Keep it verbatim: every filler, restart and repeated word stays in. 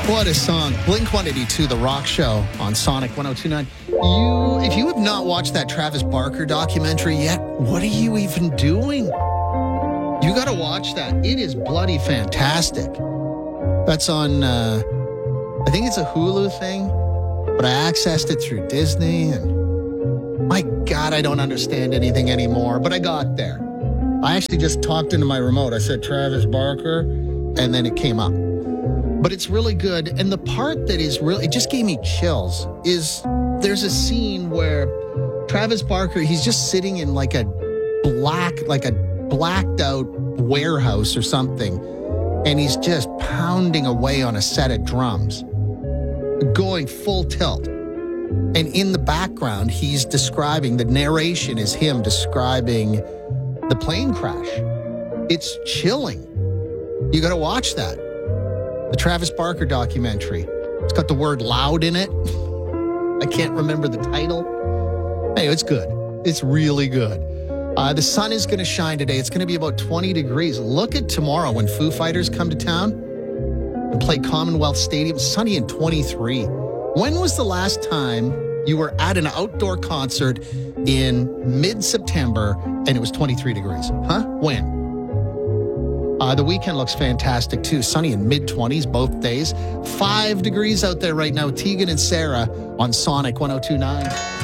What a song. Blink one eighty-two, The Rock Show on Sonic one oh two point nine. You, if you have not watched that Travis Barker documentary yet, what are you even doing? You got to watch that. It is bloody fantastic. That's on, uh, I think it's a Hulu thing, but I accessed it through Disney, and my God, I don't understand anything anymore, but I got there. I actually just talked into my remote. I said Travis Barker, and then it came up. But it's really good. And the part that is really, it just gave me chills, is there's a scene where Travis Barker, he's just sitting in like a black, like a blacked out warehouse or something. And he's just pounding away on a set of drums, going full tilt. And in the background, he's describing, the narration is him describing the plane crash. It's chilling. You got to watch that. The Travis Barker documentary. It's got the word loud in it. I can't remember the title. Hey, it's good. It's really good. Uh, the sun is going to shine today. It's going to be about twenty degrees. Look at tomorrow when Foo Fighters come to town and play Commonwealth Stadium. Sunny and twenty-three. When was the last time you were at an outdoor concert in mid-September and it was twenty-three degrees? Huh? When? Uh, the weekend looks fantastic, too. Sunny in mid-twenties both days. Five degrees out there right now. Tegan and Sarah on Sonic one oh two point nine.